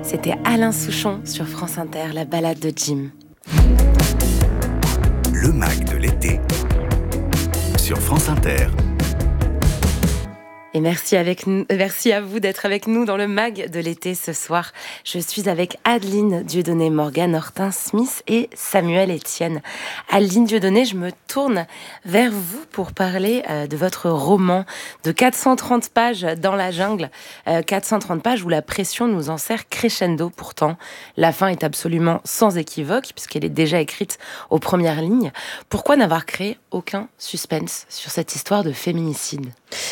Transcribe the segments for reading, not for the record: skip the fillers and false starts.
C'était Alain Souchon sur France Inter, la balade de Jim. Le MAG de l'été sur France Inter. Et merci à vous d'être avec nous dans le MAG de l'été ce soir. Je suis avec Adeline Dieudonné, Morgane Hortin-Smith et Samuel Etienne. Adeline Dieudonné, je me tourne vers vous pour parler de votre roman de 430 pages dans la jungle. 430 pages où la pression nous enserre crescendo. Pourtant, la fin est absolument sans équivoque puisqu'elle est déjà écrite aux premières lignes. Pourquoi n'avoir créé aucun suspense sur cette histoire de féminicide ?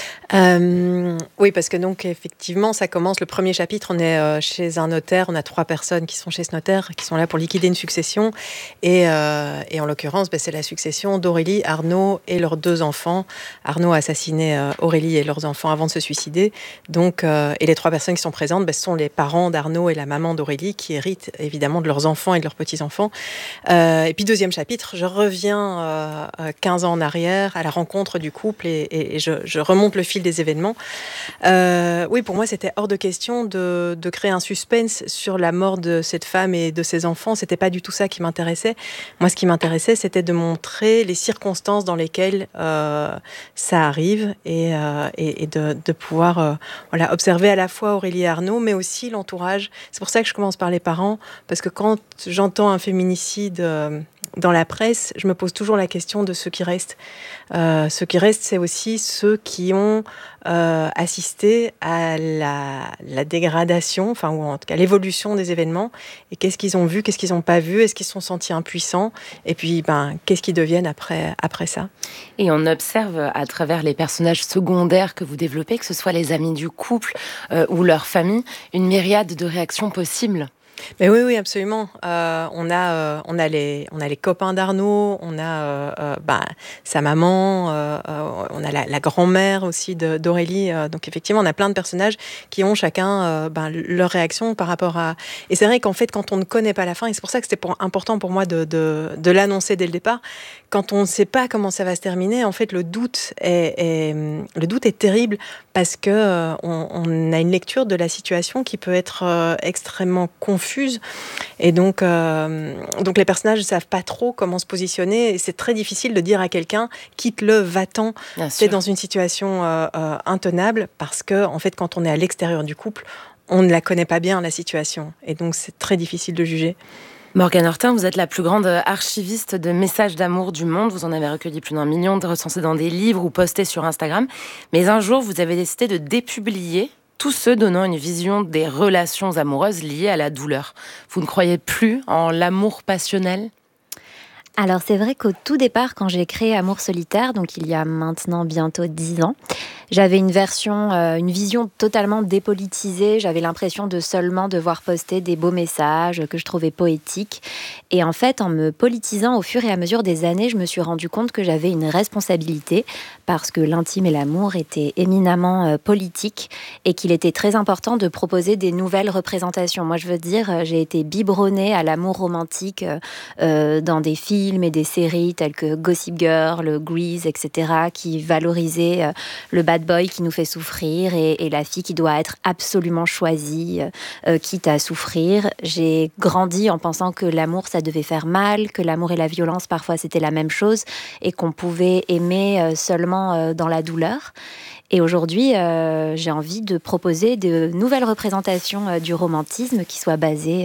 Oui, parce que donc effectivement, ça commence, le premier chapitre, on est chez un notaire, on a 3 personnes qui sont chez ce notaire, qui sont là pour liquider une succession, et en l'occurrence, c'est la succession d'Aurélie, Arnaud et leurs 2 enfants. Arnaud a assassiné Aurélie et leurs enfants avant de se suicider, donc, et les 3 personnes qui sont présentes, ce sont les parents d'Arnaud et la maman d'Aurélie, qui héritent évidemment de leurs enfants et de leurs petits-enfants. Et puis deuxième chapitre, je reviens 15 ans en arrière, à la rencontre du couple, et je remonte le fil des événements. Oui, pour moi, c'était hors de question de créer un suspense sur la mort de cette femme et de ses enfants. C'était pas du tout ça qui m'intéressait. Moi, ce qui m'intéressait, c'était de montrer les circonstances dans lesquelles ça arrive et de pouvoir observer à la fois Aurélie et Arnaud, mais aussi l'entourage. C'est pour ça que je commence par les parents, parce que quand j'entends un féminicide dans la presse, je me pose toujours la question de ceux qui restent. Ceux qui restent, c'est aussi ceux qui ont assisté à la dégradation, ou en tout cas l'évolution des événements. Et qu'est-ce qu'ils ont vu, qu'est-ce qu'ils n'ont pas vu, est-ce qu'ils se sont sentis impuissants ? Et puis, qu'est-ce qu'ils deviennent après ça ? Et on observe à travers les personnages secondaires que vous développez, que ce soit les amis du couple ou leur famille, une myriade de réactions possibles. Mais oui, absolument. On a les copains d'Arnaud, on a sa maman, on a la grand-mère aussi d'Aurélie. Donc effectivement, on a plein de personnages qui ont chacun leur réaction par rapport à... Et c'est vrai qu'en fait, quand on ne connaît pas la fin, et c'est pour ça que c'était important pour moi de l'annoncer dès le départ, quand on ne sait pas comment ça va se terminer, en fait, le doute est terrible parce que on a une lecture de la situation qui peut être extrêmement confuse. Et donc les personnages ne savent pas trop comment se positionner. Et c'est très difficile de dire à quelqu'un quitte-le, va-t'en. C'est dans une situation intenable parce que en fait, quand on est à l'extérieur du couple, on ne la connaît pas bien la situation. Et donc c'est très difficile de juger. Morgane Hortin, vous êtes la plus grande archiviste de messages d'amour du monde. Vous en avez recueilli plus d'1 million, recensés dans des livres ou postés sur Instagram. Mais un jour, vous avez décidé de dépublier tous ceux donnant une vision des relations amoureuses liées à la douleur. Vous ne croyez plus en l'amour passionnel ? Alors c'est vrai qu'au tout départ, quand j'ai créé Amour solitaire, donc il y a maintenant bientôt 10 ans, j'avais une vision totalement dépolitisée. J'avais l'impression de seulement devoir poster des beaux messages que je trouvais poétiques. Et en fait, en me politisant au fur et à mesure des années, je me suis rendu compte que j'avais une responsabilité parce que l'intime et l'amour étaient éminemment politiques et qu'il était très important de proposer des nouvelles représentations. Moi, je veux dire, j'ai été biberonnée à l'amour romantique dans des films et des séries telles que Gossip Girl, Grease, etc., qui valorisaient le bad boy qui nous fait souffrir et la fille qui doit être absolument choisie, quitte à souffrir. J'ai grandi en pensant que l'amour, ça devait faire mal, que l'amour et la violence, parfois, c'était la même chose et qu'on pouvait aimer seulement dans la douleur. Et aujourd'hui, j'ai envie de proposer de nouvelles représentations du romantisme qui soient basées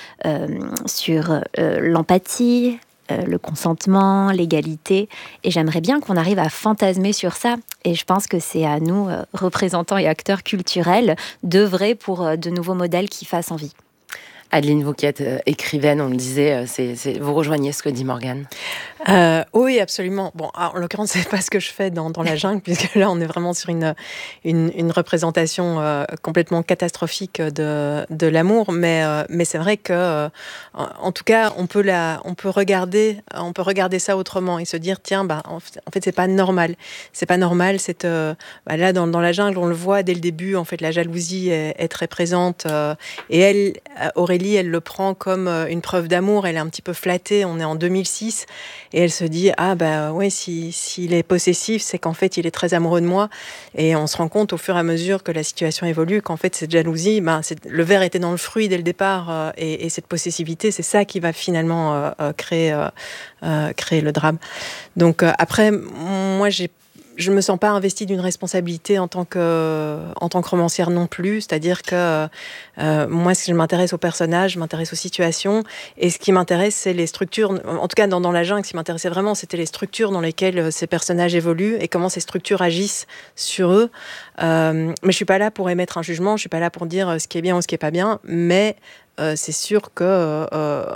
sur l'empathie, le consentement, l'égalité. Et j'aimerais bien qu'on arrive à fantasmer sur ça. Et je pense que c'est à nous, représentants et acteurs culturels, d'œuvrer pour de nouveaux modèles qui fassent envie. Adeline, vous qui êtes écrivaine, on le disait, vous rejoignez ce que dit Morgane. Oui, absolument. Bon, en l'occurrence, c'est pas ce que je fais dans la jungle, puisque là, on est vraiment sur une représentation complètement catastrophique de l'amour. Mais c'est vrai que, en tout cas, on peut regarder ça autrement et se dire, tiens, en fait, c'est pas normal. C'est pas normal. Là, dans la jungle, on le voit dès le début. En fait, la jalousie est très présente. Et elle, Aurélie, Amélie, elle le prend comme une preuve d'amour. Elle est un petit peu flattée. On est en 2006 et elle se dit s'il est possessif, c'est qu'en fait il est très amoureux de moi. Et on se rend compte au fur et à mesure que la situation évolue qu'en fait cette jalousie, le ver était dans le fruit dès le départ et cette possessivité, c'est ça qui va finalement créer le drame. Donc après, moi je me sens pas investie d'une responsabilité en tant que romancière non plus. C'est-à-dire que moi, si je m'intéresse aux personnages, je m'intéresse aux situations. Et ce qui m'intéresse, c'est les structures. En tout cas, dans La Jungle, ce qui m'intéressait vraiment, c'était les structures dans lesquelles ces personnages évoluent et comment ces structures agissent sur eux. Mais je suis pas là pour émettre un jugement. Je suis pas là pour dire ce qui est bien ou ce qui est pas bien. Mais c'est sûr que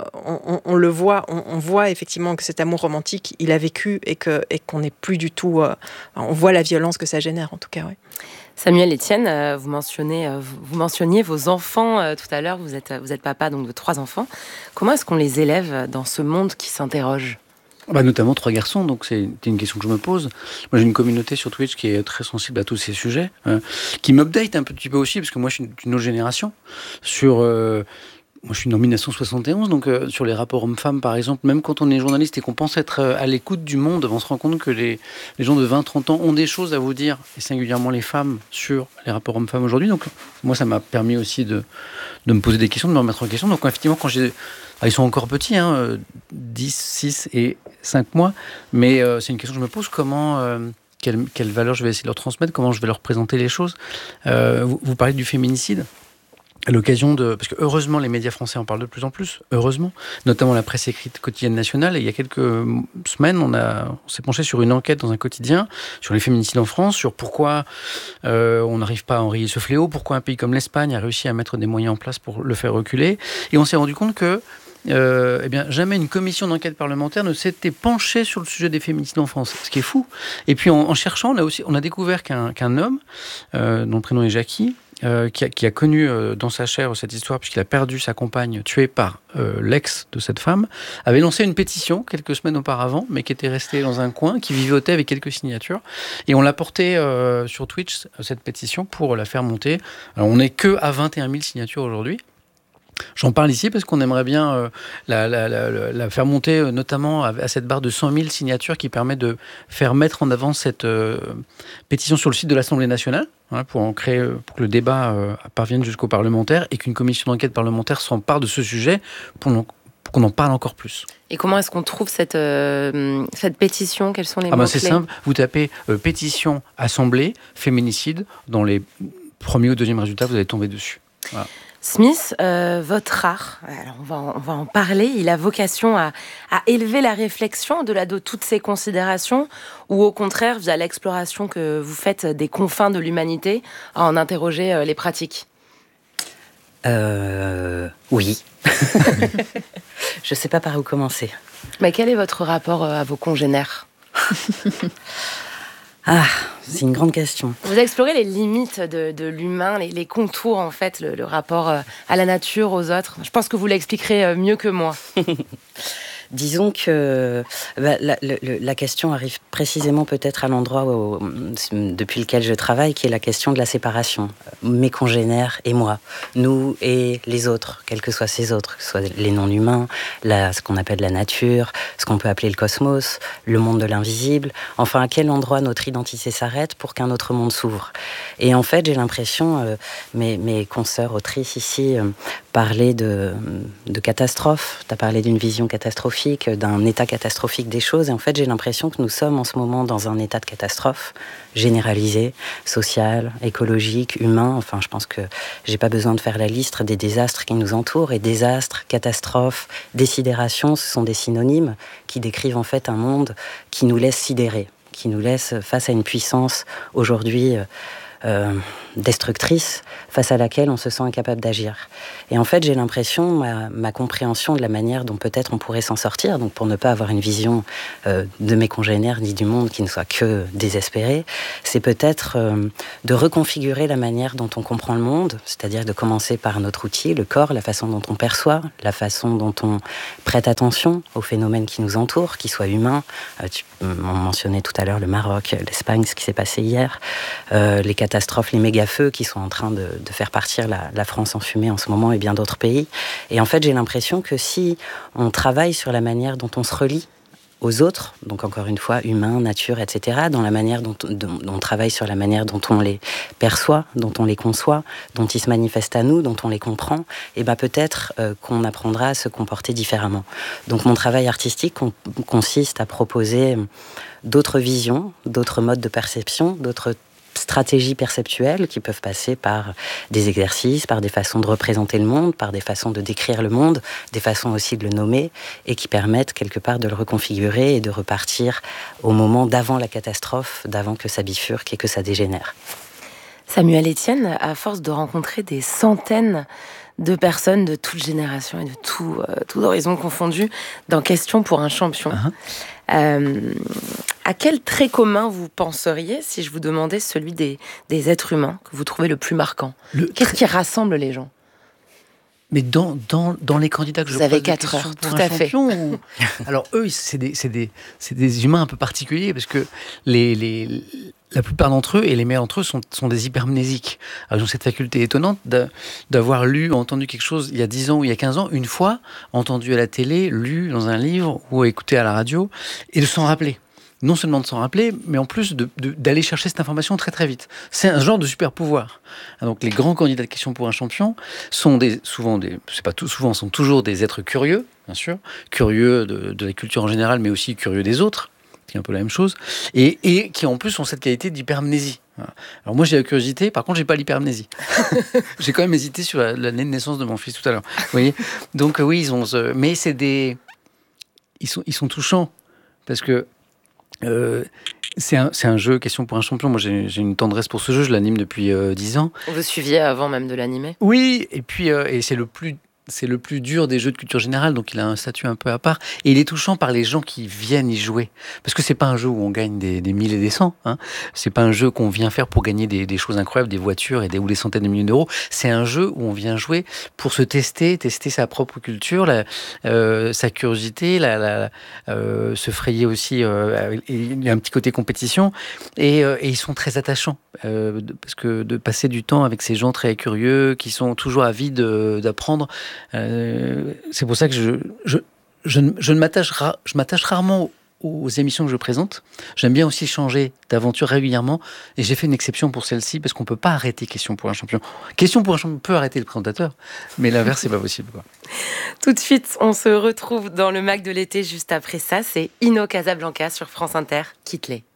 on le voit, on voit effectivement que cet amour romantique, il a vécu et qu'on n'est plus du tout. On voit la violence que ça génère, en tout cas. Ouais. Samuel Etienne, vous mentionniez vos enfants tout à l'heure. Vous êtes papa donc de 3 enfants. Comment est-ce qu'on les élève dans ce monde qui s'interroge ? Notamment 3 garçons, donc c'est une question que je me pose. Moi, j'ai une communauté sur Twitch qui est très sensible à tous ces sujets, qui m'update un petit peu aussi, parce que moi, je suis d'une autre génération. Moi, je suis né en 1971, donc sur les rapports hommes-femmes, par exemple, même quand on est journaliste et qu'on pense être à l'écoute du monde, on se rend compte que les gens de 20-30 ans ont des choses à vous dire, et singulièrement les femmes, sur les rapports hommes-femmes aujourd'hui. Donc, moi, ça m'a permis aussi de me poser des questions, de me remettre en question. Donc, effectivement, ils sont encore petits, 10, 6 et 5 mois, mais c'est une question que je me pose, quelle valeur je vais essayer de leur transmettre, comment je vais leur présenter les choses. Vous parlez du féminicide. À l'occasion parce que heureusement les médias français en parlent de plus en plus, heureusement, notamment la presse écrite quotidienne nationale. Et il y a quelques semaines, on s'est penché sur une enquête dans un quotidien sur les féminicides en France, sur pourquoi on n'arrive pas à enrayer ce fléau, pourquoi un pays comme l'Espagne a réussi à mettre des moyens en place pour le faire reculer. Et on s'est rendu compte que jamais une commission d'enquête parlementaire ne s'était penchée sur le sujet des féminicides en France, ce qui est fou. Et puis en cherchant, on a découvert qu'un homme, dont le prénom est Jackie, qui a connu dans sa chair cette histoire, puisqu'il a perdu sa compagne tuée par l'ex de cette femme, avait lancé une pétition quelques semaines auparavant, mais qui était restée dans un coin, qui vivotait avec quelques signatures. Et on l'a portée sur Twitch, cette pétition, pour la faire monter. Alors, on n'est que à 21 000 signatures aujourd'hui. J'en parle ici parce qu'on aimerait bien la faire monter, notamment à cette barre de 100 000 signatures qui permet de faire mettre en avant cette pétition sur le site de l'Assemblée nationale, pour que le débat parvienne jusqu'aux parlementaires et qu'une commission d'enquête parlementaire s'empare de ce sujet pour qu'on en parle encore plus. Et comment est-ce qu'on trouve cette pétition ? Quels sont les mots-clés ? C'est simple, vous tapez pétition Assemblée, féminicide, dans les premiers ou deuxièmes résultats, vous allez tomber dessus. Voilà. Smith, votre art, alors on va en parler, il a vocation à élever la réflexion au-delà de toutes ces considérations, ou au contraire, via l'exploration que vous faites des confins de l'humanité, à en interroger les pratiques ? Oui. Je ne sais pas par où commencer. Mais quel est votre rapport à vos congénères ? C'est une grande question. Vous explorez les limites de l'humain, les contours, en fait, le rapport à la nature, aux autres. Je pense que vous l'expliquerez mieux que moi. Disons que la question arrive précisément peut-être à l'endroit depuis lequel je travaille, qui est la question de la séparation. Mes congénères et moi, nous et les autres, quels que soient ces autres, que ce soit les non-humains, ce qu'on appelle la nature, ce qu'on peut appeler le cosmos, le monde de l'invisible. Enfin, à quel endroit notre identité s'arrête pour qu'un autre monde s'ouvre. Et en fait, j'ai l'impression, mes consoeurs autrices ici parlaient de catastrophe. Tu as parlé d'une vision catastrophique, d'un état catastrophique des choses. Et en fait, j'ai l'impression que nous sommes en ce moment dans un état de catastrophe généralisé, social, écologique, humain. Enfin, je pense que j'ai pas besoin de faire la liste des désastres qui nous entourent. Et désastres, catastrophes, désidération, ce sont des synonymes qui décrivent en fait un monde qui nous laisse sidérer, qui nous laisse face à une puissance aujourd'hui destructrice, face à laquelle on se sent incapable d'agir. Et en fait, j'ai l'impression, ma compréhension de la manière dont peut-être on pourrait s'en sortir, donc pour ne pas avoir une vision de mes congénères ni du monde qui ne soit que désespérée, c'est peut-être de reconfigurer la manière dont on comprend le monde, c'est-à-dire de commencer par notre outil, le corps, la façon dont on perçoit, la façon dont on prête attention aux phénomènes qui nous entourent, qu'ils soient humains. On mentionnait tout à l'heure le Maroc, l'Espagne, ce qui s'est passé hier, les catastrophes catastrophes, les méga-feux qui sont en train de faire partir la France en fumée en ce moment et bien d'autres pays. Et en fait, j'ai l'impression que si on travaille sur la manière dont on se relie aux autres, donc encore une fois, humains, nature, etc., dans la manière dont on travaille sur la manière dont on les perçoit, dont on les conçoit, dont ils se manifestent à nous, dont on les comprend, et ben peut-être qu'on apprendra à se comporter différemment. Donc mon travail artistique consiste à proposer d'autres visions, d'autres modes de perception, d'autres stratégies perceptuelles qui peuvent passer par des exercices, par des façons de représenter le monde, par des façons de décrire le monde, des façons aussi de le nommer, et qui permettent quelque part de le reconfigurer et de repartir au moment d'avant la catastrophe, d'avant que ça bifurque et que ça dégénère. Samuel Etienne, à force de rencontrer des centaines de personnes de toutes générations et de tous horizons confondus, dans Question pour un champion, à quel trait commun vous penseriez si je vous demandais celui des êtres humains que vous trouvez le plus marquant ? Qu'est-ce qui rassemble les gens ? Mais dans les candidats que je vous avez pose 4 heures, pour tout un à fait. champion, alors eux, c'est des humains un peu particuliers parce que la plupart d'entre eux, et les meilleurs d'entre eux, sont des hypermnésiques. Alors, ils ont cette faculté étonnante d'avoir lu, entendu quelque chose il y a 10 ans ou il y a 15 ans, une fois, entendu à la télé, lu dans un livre ou écouté à la radio, et de s'en rappeler. Non seulement de s'en rappeler, mais en plus d'aller chercher cette information très très vite. C'est un genre de super pouvoir. Donc les grands candidats de Question pour un champion sont sont toujours des êtres curieux, bien sûr, curieux de la culture en général, mais aussi curieux des autres, c'est un peu la même chose, et qui en plus ont cette qualité d'hypermnésie. Alors moi j'ai la curiosité, par contre j'ai pas l'hypermnésie. J'ai quand même hésité sur l'année de naissance de mon fils tout à l'heure. Vous voyez ? Donc oui, mais ils sont touchants parce que c'est un jeu Question pour un champion. Moi, j'ai une tendresse pour ce jeu. Je l'anime depuis 10 ans. Vous suiviez avant même de l'animer ? Oui, et puis c'est le plus dur des jeux de culture générale, donc il a un statut un peu à part. Et il est touchant par les gens qui viennent y jouer. Parce que c'est pas un jeu où on gagne des 1000 et des 100. Hein. C'est pas un jeu qu'on vient faire pour gagner des choses incroyables, des voitures ou des centaines de millions d'euros. C'est un jeu où on vient jouer pour se tester sa propre culture, sa curiosité, se frayer aussi. Il y a un petit côté compétition. Et ils sont très attachants. Parce que de passer du temps avec ces gens très curieux, qui sont toujours avides d'apprendre, c'est pour ça que je m'attache rarement aux émissions que je présente. J'aime bien aussi changer d'aventure régulièrement, et j'ai fait une exception pour celle-ci parce qu'on peut pas arrêter Question pour un champion. Question pour un champion peut arrêter le présentateur, mais l'inverse c'est pas possible, quoi. Tout de suite, on se retrouve dans le MAG de l'été juste après ça. C'est Inno Casablanca sur France Inter. Quitte-les.